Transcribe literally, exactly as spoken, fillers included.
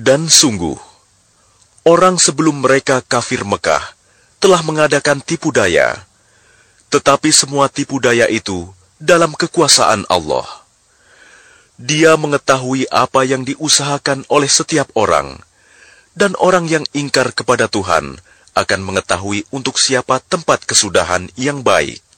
Dan sungguh, orang sebelum mereka kafir Mekah telah mengadakan tipu daya, tetapi semua tipu daya itu dalam kekuasaan Allah. Dia mengetahui apa yang diusahakan oleh setiap orang, dan orang yang ingkar kepada Tuhan akan mengetahui untuk siapa tempat kesudahan yang baik.